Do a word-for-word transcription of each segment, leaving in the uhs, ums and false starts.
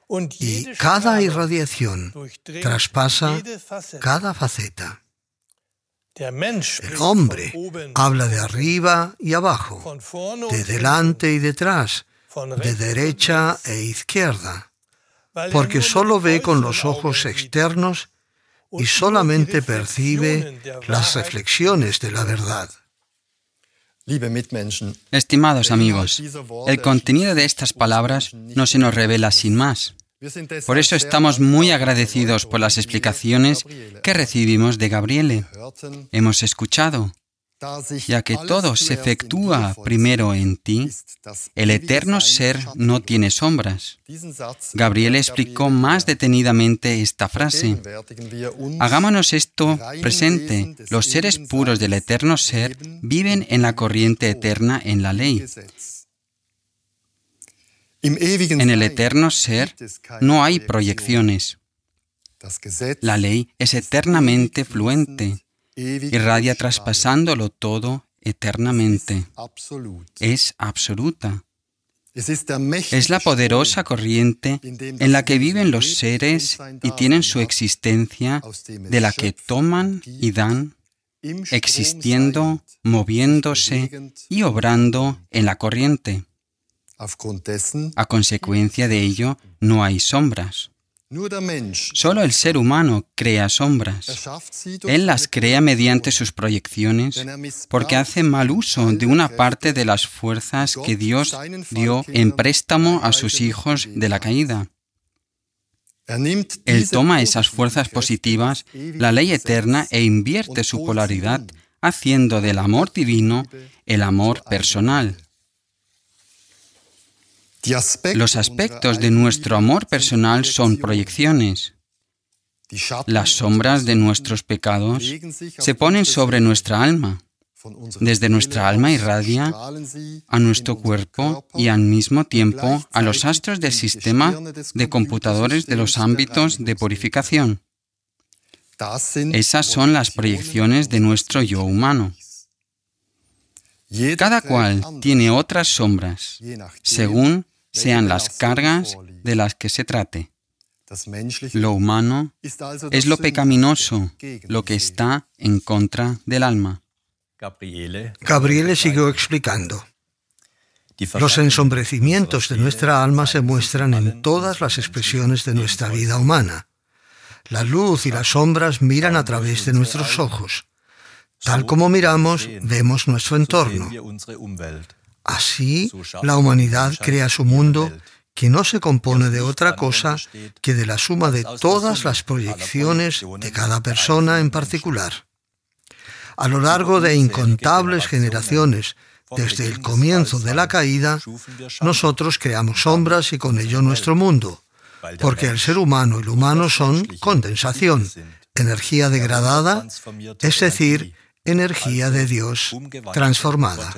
y cada irradiación traspasa cada faceta. El hombre habla de arriba y abajo, de delante y detrás, de derecha e izquierda, porque solo ve con los ojos externos y solamente percibe las reflexiones de la verdad. Estimados amigos, el contenido de estas palabras no se nos revela sin más. Por eso estamos muy agradecidos por las explicaciones que recibimos de Gabriele. Hemos escuchado, ya que todo se efectúa primero en ti, el eterno ser no tiene sombras. Gabriele explicó más detenidamente esta frase. Hagámonos esto presente. Los seres puros del eterno ser viven en la corriente eterna en la ley. En el eterno ser no hay proyecciones. La ley es eternamente fluente, irradia traspasándolo todo eternamente. Es absoluta. Es la poderosa corriente en la que viven los seres y tienen su existencia, de la que toman y dan, existiendo, moviéndose y obrando en la corriente. A consecuencia de ello, no hay sombras. Solo el ser humano crea sombras. Él las crea mediante sus proyecciones porque hace mal uso de una parte de las fuerzas que Dios dio en préstamo a sus hijos de la caída. Él toma esas fuerzas positivas, la ley eterna, e invierte su polaridad, haciendo del amor divino el amor personal. Los aspectos de nuestro amor personal son proyecciones. Las sombras de nuestros pecados se ponen sobre nuestra alma. Desde nuestra alma irradia a nuestro cuerpo y al mismo tiempo a los astros del sistema de computadores de los ámbitos de purificación. Esas son las proyecciones de nuestro yo humano. Cada cual tiene otras sombras, según sean las cargas de las que se trate. Lo humano es lo pecaminoso, lo que está en contra del alma. Gabriele siguió explicando. Los ensombrecimientos de nuestra alma se muestran en todas las expresiones de nuestra vida humana. La luz y las sombras miran a través de nuestros ojos. Tal como miramos, vemos nuestro entorno. Así, la humanidad crea su mundo, que no se compone de otra cosa que de la suma de todas las proyecciones de cada persona en particular. A lo largo de incontables generaciones, desde el comienzo de la caída, nosotros creamos sombras y con ello nuestro mundo, porque el ser humano y lo humano son condensación, energía degradada, es decir, energía de Dios transformada.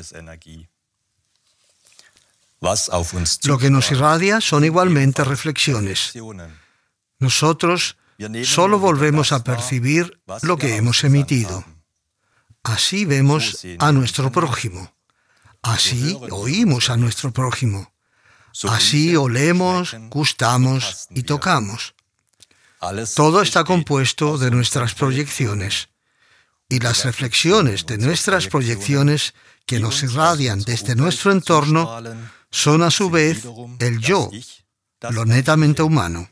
Lo que nos irradia son igualmente reflexiones. Nosotros solo volvemos a percibir lo que hemos emitido. Así vemos a nuestro prójimo. Así oímos a nuestro prójimo. Así olemos, gustamos y tocamos. Todo está compuesto de nuestras proyecciones. Y las reflexiones de nuestras proyecciones que nos irradian desde nuestro entorno son a su vez el yo, lo netamente humano.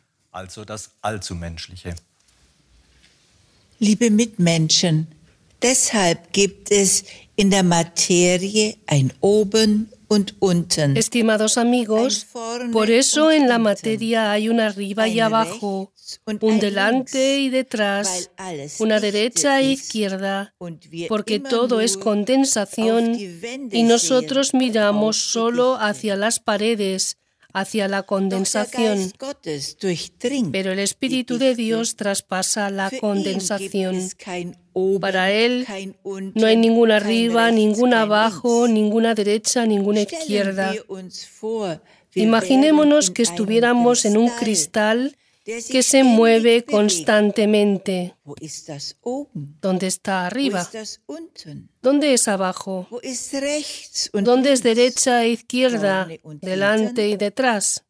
Liebe Mitmenschen, deshalb gibt es in der Materie ein Oben und Unten. Estimados amigos, por eso en la materia hay un arriba y abajo, un delante y detrás, una derecha e izquierda, porque todo es condensación y nosotros miramos solo hacia las paredes, hacia la condensación. Pero el Espíritu de Dios traspasa la condensación. Para Él no hay ninguna arriba, ninguna abajo, ninguna derecha, ninguna izquierda. Imaginémonos que estuviéramos en un cristal que se mueve constantemente. ¿Dónde está arriba? ¿Dónde es abajo? ¿Dónde es derecha e izquierda, delante y detrás?